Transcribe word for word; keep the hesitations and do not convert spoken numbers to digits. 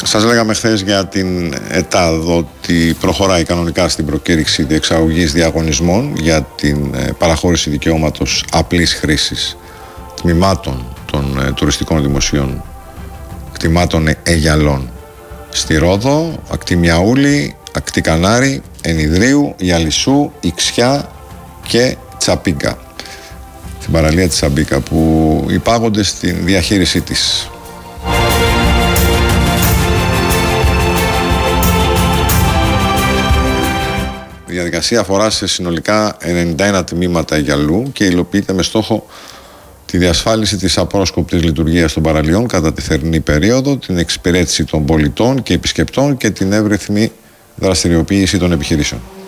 Σας λέγαμε χθες για την ΕΤΑΔ ότι προχωράει κανονικά στην προκήρυξη διεξαγωγής διαγωνισμών για την παραχώρηση δικαιώματος απλής χρήσης τμήματων των ε, τουριστικών δημοσίων κτημάτων Αιγιαλών στη Ρόδο, ακτή Μιαούλη, ακτή Κανάρη, Ενιδρίου, Ιαλισσού, Ιξιά και Τσαπίγκα, την παραλία της Τσαμπίκα, που υπάγονται στην διαχείρισή της. Η διαδικασία αφορά σε συνολικά ενενήντα ένα τμήματα Αιγιαλού και υλοποιείται με στόχο τη διασφάλιση της απρόσκοπτης λειτουργίας των παραλιών κατά τη θερινή περίοδο, την εξυπηρέτηση των πολιτών και επισκεπτών και την εύρυθμη δραστηριοποίηση των επιχειρήσεων.